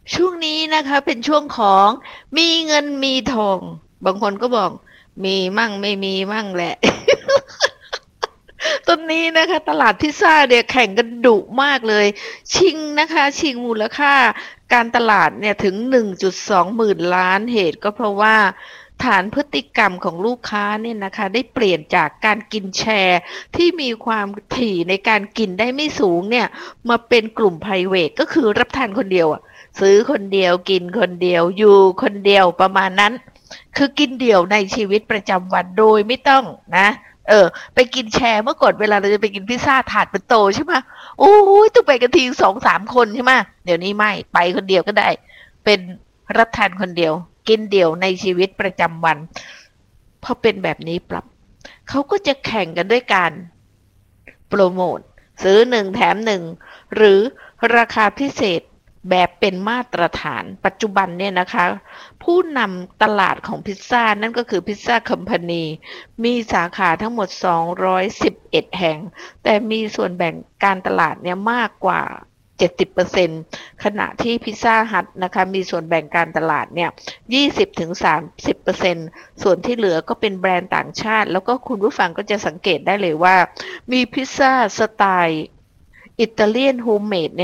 ช่วงนี้นะคะเป็นช่วงของมีเงินมีทองบางคนก็บอกมีมั่งไม่มีมั่งแหละตอนนี้นะคะตลาดพิซซ่าเนี่ยแข่งกันดุมากเลยชิงนะคะชิงมูลค่าการตลาดเนี่ยถึง1.2หมื่นล้านเหตุก็เพราะว่าฐานพฤติกรรมของลูกค้าเนี่ยนะคะได้เปลี่ยนจากการกินแชร์ที่มีความถี่ในการกินได้ไม่สูงเนี่ยมาเป็นกลุ่ม private ก็คือรับทานคนเดียวอะ ซื้อคนเดียวกินคนเดียวอยู่คนเดียวประมาณนั้นคือกินเดี่ยวในชีวิตประจำวันโดยไม่ต้องนะไปกินแชร์เมื่อก่อนเวลาเราจะไปกินพิซซ่าถาดเป็นโตใช่ไหมโอ้ยต้องไปกันที2-3 คนใช่ไหมเดี๋ยวนี้ไม่ไปคนเดียวก็ได้เป็นรับทานคนเดียวกินเดี่ยวในชีวิตประจำวันพอเป็นแบบนี้ปรับเขาก็จะแข่งกันด้วยการโปรโมทซื้อหนึ่งแถมหนึ่งหรือราคาพิเศษ แบบเป็นมาตรฐานปัจจุบันเนี่ยนะคะผู้นำตลาดของพิซซ่านั่นก็คือพิซซ่าคัมพานีมีสาขาทั้งหมด211แห่งแต่มีส่วนแบ่งการตลาดเนี่ยมากกว่า70%ขณะที่พิซซ่าฮัทนะคะมีส่วนแบ่งการตลาดเนี่ย20-30%ส่วนที่เหลือก็เป็นแบรนด์ต่างชาติแล้วก็คุณผู้ฟังก็จะสังเกตได้เลยว่ามีพิซซ่าสไตล์อิตาเลียนโฮมเมด